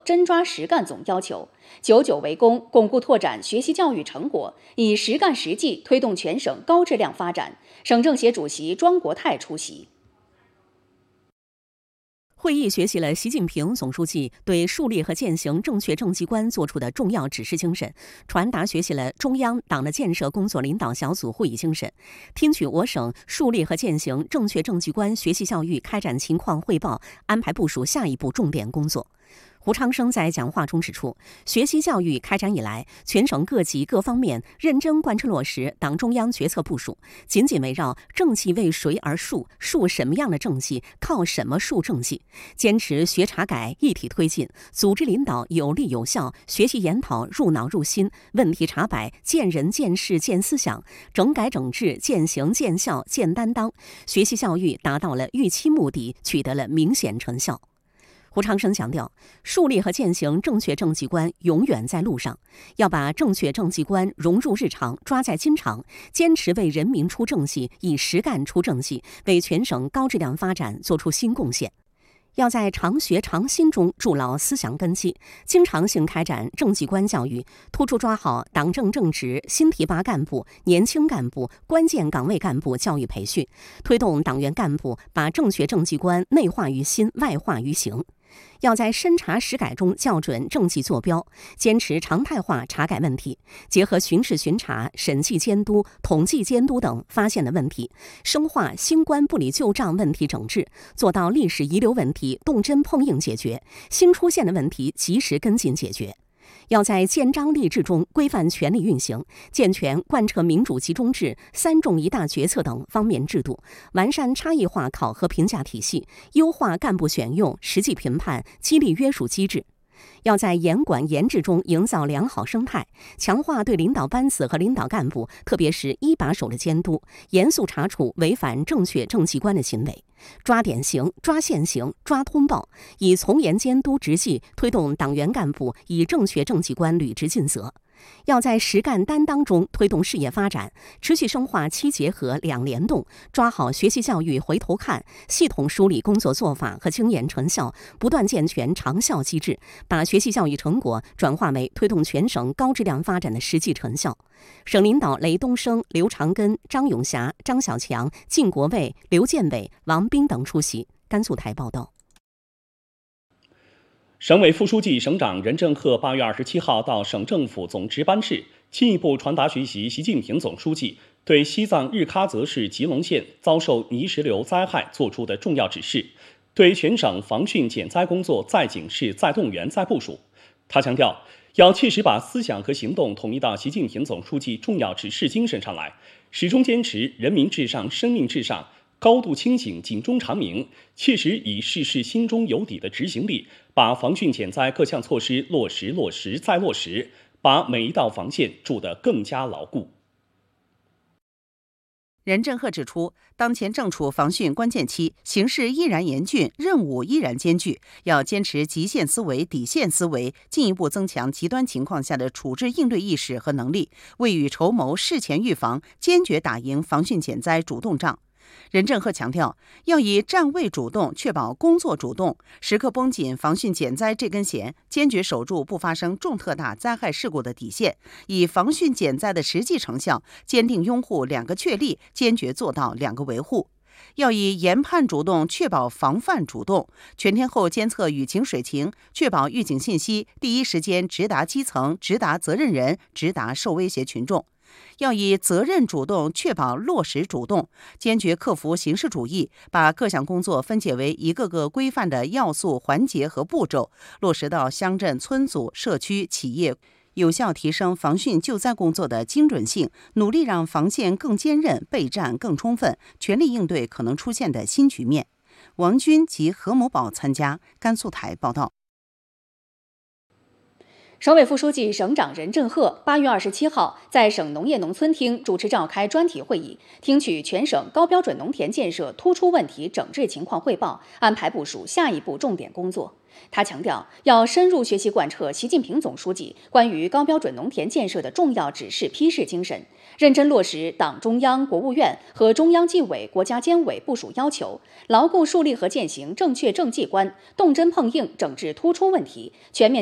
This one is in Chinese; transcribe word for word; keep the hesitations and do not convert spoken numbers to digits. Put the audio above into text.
真抓实干总要求，久久为功，巩固拓展学习教育成果，以实干实际推动全省高质量发展。省政协主席庄国泰出席。 会议学习了习近平总书记对树立和践行正确政绩观作出的重要指示精神，传达学习了中央党的建设工作领导小组会议精神，听取我省树立和践行正确政绩观学习教育开展情况汇报，安排部署下一步重点工作。胡昌生在讲话中指出，学习教育开展以来，全省各级各方面认真贯彻落实党中央决策部署，紧紧围绕政绩为谁而树，树什么样的政绩，靠什么树政绩，坚持学查改一体推进，组织领导有力有效，学习研讨入脑入心，问题查摆见人见事见思想，整改整治见行见效见担当，学习教育达到了预期目的，取得了明显成效。胡昌生强调，树立和践行正确政绩观永远在路上，要把正确政绩观融入日常，抓在筋肠，坚持为人民出政绩，以实干出政绩，为全省高质量发展做出新贡献。要在常学常新中筑牢思想根基，经常性开展政绩观教育，突出抓好党政正直、新提拔干部、年轻干部、关键岗位干部教育培训，推动党员干部把正确政绩观内化于心、外化于行。要在审查实改中校准政绩坐标，坚持常态化查改问题，结合巡视巡查、审计监督、统计监督等发现的问题，深化新官不理旧账问题整治，做到历史遗留问题动真碰硬解决，新出现的问题及时跟进解决。要在建章立制中规范权力运行，健全贯彻民主集中制、三重一大决策等方面制度，完善差异化考核评价体系，优化干部选用、实际评判、激励约束机制。要在严管严治中营造良好生态，强化对领导班子和领导干部，特别是一把手的监督，严肃查处违反正确政绩观的行为，抓典型、抓现行、抓通报，以从严监督执纪推动党员干部以正确政绩观履职尽责。要在实干担当中推动事业发展，持续深化七结合两联动，抓好学习教育回头看，系统梳理工作做法和经验成效，不断健全长效机制，把学习教育成果转化为推动全省高质量发展的实际成效。省领导雷东升、刘长根、张永霞、张小强、靳国卫、刘建伟、王斌等出席。甘肃台报道。 省委副书记、省长任正鹤八月二十七号到省政府总值班室，进一步传达学习习近平总书记对西藏日喀则市吉隆县遭受泥石流灾害作出的重要指示，对全省防汛减灾工作再警示、再动员、再部署。他强调，要切实把思想和行动统一到习近平总书记重要指示精神上来，始终坚持人民至上、生命至上，高度清醒、警钟长鸣，切实以事事心中有底的执行力，把防汛减灾各项措施落实、落实再落实，把每一道防线筑得更加牢固。 任正鹤指出，当前正处防汛关键期，形势依然严峻，任务依然艰巨，要坚持极限思维、底线思维，进一步增强极端情况下的处置应对意识和能力，未雨绸缪、事前预防，坚决打赢防汛减灾主动仗。任正鹤强调，要以站位主动确保工作主动，时刻绷紧防汛减灾这根弦，坚决守住不发生重特大灾害事故的底线，以防汛减灾的实际成效，坚定拥护两个确立，坚决做到两个维护。要以研判主动确保防范主动，全天候监测雨情水情，确保预警信息第一时间直达基层、直达责任人、直达受威胁群众。要以责任主动确保落实主动，坚决克服形式主义，把各项工作分解为一个个规范的要素、环节和步骤，落实到乡镇、村组、社区、企业，有效提升防汛救灾工作的精准性，努力让防线更坚韧、备战更充分，全力应对可能出现的新局面。王军及何某宝参加。甘肃台报道。 省委副书记、省长任振赫八月二十七号在省农业农村厅主持召开专题会议，听取全省高标准农田建设突出问题整治情况汇报，安排部署下一步重点工作。他强调，要深入学习贯彻习近平总书记关于高标准农田建设的重要指示批示精神，认真落实党中央、国务院和中央纪委、国家监委部署要求，牢固树立和践行正确政绩观，动真碰硬整治突出问题，全面